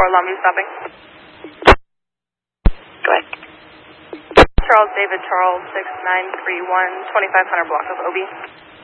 Longview stopping. Go ahead. Charles David Charles 6931 2500 block of OB.